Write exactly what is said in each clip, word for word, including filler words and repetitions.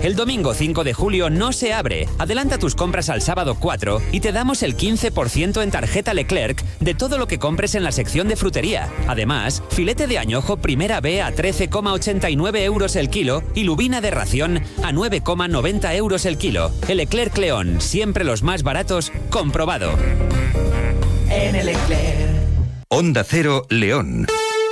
El domingo cinco de julio no se abre. Adelanta tus compras al sábado cuatro y te damos el quince por ciento en tarjeta Leclerc de todo lo que compres en la sección de frutería. Además, filete de añojo primera B a trece coma ochenta y nueve euros el kilo y lubina de ración a nueve coma noventa euros el kilo. El Leclerc León, siempre los más baratos, comprobado. En el Leclerc. Onda Cero, León.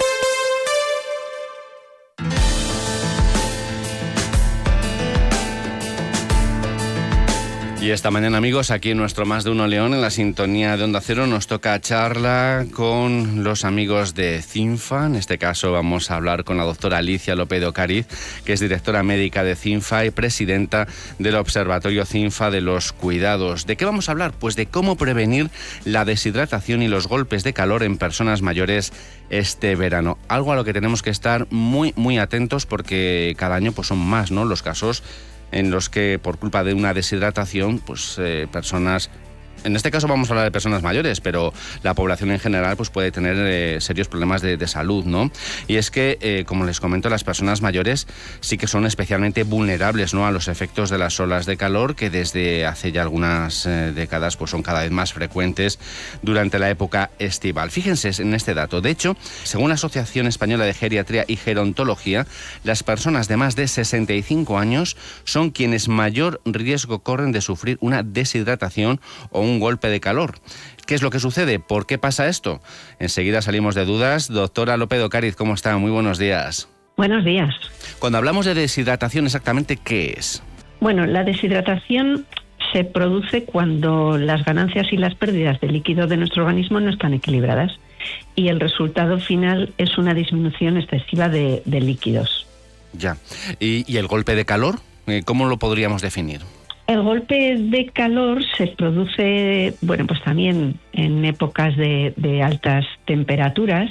Y esta mañana, amigos, aquí en nuestro Más de Uno León, en la sintonía de Onda Cero, nos toca charla con los amigos de CINFA. En este caso vamos a hablar con la doctora Alicia López de Ocariz, que es directora médica de CINFA y presidenta del Observatorio CINFA de los Cuidados. ¿De qué vamos a hablar? Pues de cómo prevenir la deshidratación y los golpes de calor en personas mayores este verano. Algo a lo que tenemos que estar muy, muy atentos porque cada año pues son más, ¿no?, los casos en los que por culpa de una deshidratación, pues eh, personas, en este caso vamos a hablar de personas mayores, pero la población en general pues puede tener eh, serios problemas de, de salud, ¿no? Y es que, eh, como les comento, las personas mayores sí que son especialmente vulnerables, ¿no?, a los efectos de las olas de calor que desde hace ya algunas eh, décadas pues son cada vez más frecuentes durante la época estival. Fíjense en este dato. De hecho, según la Asociación Española de Geriatría y Gerontología, las personas de más de sesenta y cinco años son quienes mayor riesgo corren de sufrir una deshidratación o un un golpe de calor. ¿Qué es lo que sucede? ¿Por qué pasa esto? Enseguida salimos de dudas. Doctora López de Ocariz, ¿cómo está? Muy buenos días. Buenos días. Cuando hablamos de deshidratación, ¿exactamente qué es? Bueno, la deshidratación se produce cuando las ganancias y las pérdidas de líquido de nuestro organismo no están equilibradas y el resultado final es una disminución excesiva de, de líquidos. Ya. ¿Y, y el golpe de calor? ¿Cómo lo podríamos definir? El golpe de calor se produce, bueno, pues también en épocas de, de altas temperaturas,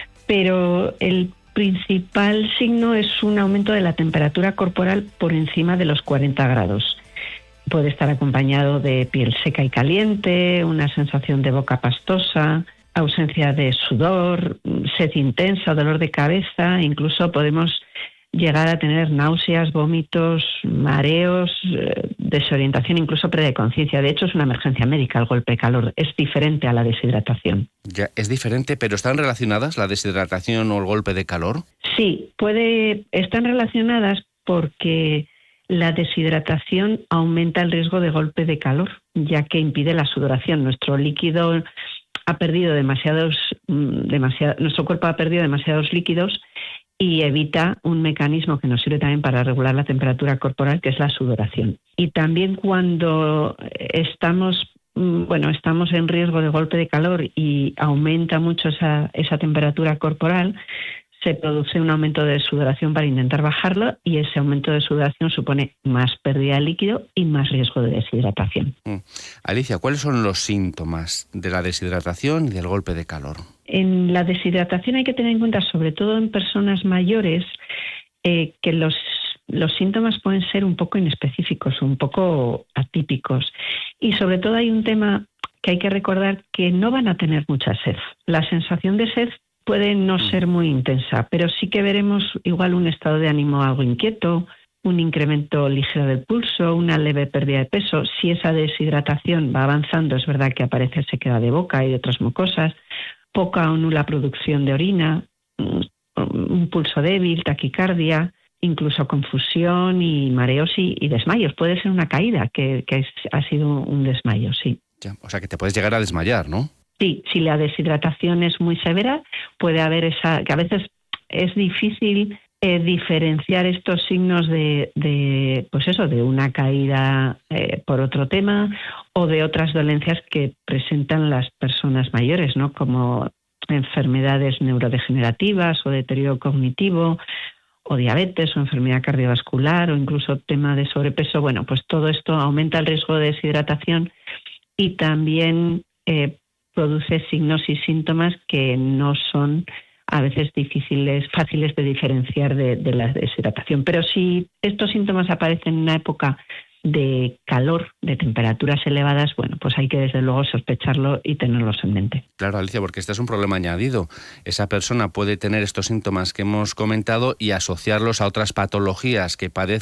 pero el principal signo es un aumento de la temperatura corporal por encima de los cuarenta grados. Puede estar acompañado de piel seca y caliente, una sensación de boca pastosa, ausencia de sudor, sed intensa, dolor de cabeza, incluso podemos llegar a tener náuseas, vómitos, mareos, eh, desorientación, incluso pérdida de conciencia. De hecho, es una emergencia médica el golpe de calor. Es diferente a la deshidratación. Ya, es diferente, pero ¿están relacionadas la deshidratación o el golpe de calor? Sí, puede, están relacionadas porque la deshidratación aumenta el riesgo de golpe de calor, ya que impide la sudoración. Nuestro líquido ha perdido demasiados, demasiado, nuestro cuerpo ha perdido demasiados líquidos y evita un mecanismo que nos sirve también para regular la temperatura corporal, que es la sudoración. Y también cuando estamos, bueno, estamos en riesgo de golpe de calor y aumenta mucho esa, esa temperatura corporal, se produce un aumento de sudoración para intentar bajarlo y ese aumento de sudoración supone más pérdida de líquido y más riesgo de deshidratación. Mm. Alicia, ¿cuáles son los síntomas de la deshidratación y del golpe de calor? En la deshidratación hay que tener en cuenta, sobre todo en personas mayores, eh, que los, los síntomas pueden ser un poco inespecíficos, un poco atípicos. Y sobre todo hay un tema que hay que recordar, que no van a tener mucha sed. La sensación de sed puede no ser muy intensa, pero sí que veremos igual un estado de ánimo algo inquieto, un incremento ligero del pulso, una leve pérdida de peso. Si esa deshidratación va avanzando, es verdad que aparece sequedad de boca y de otras mucosas, poca o nula producción de orina, un pulso débil, taquicardia, incluso confusión y mareos y, y desmayos. Puede ser una caída, que, que es, ha sido un desmayo, sí. Ya, o sea, que te puedes llegar a desmayar, ¿no? Sí, si la deshidratación es muy severa, puede haber esa, que a veces es difícil eh, diferenciar estos signos de, de, pues eso, de una caída eh, por otro tema o de otras dolencias que presentan las personas mayores, ¿no? Como enfermedades neurodegenerativas o deterioro cognitivo o diabetes o enfermedad cardiovascular o incluso tema de sobrepeso. Bueno, pues todo esto aumenta el riesgo de deshidratación y también eh, produce signos y síntomas que no son a veces difíciles, fáciles de diferenciar de, de la deshidratación. Pero si estos síntomas aparecen en una época de calor, de temperaturas elevadas, bueno, pues hay que desde luego sospecharlo y tenerlos en mente. Claro, Alicia, porque este es un problema añadido. Esa persona puede tener estos síntomas que hemos comentado y asociarlos a otras patologías que padece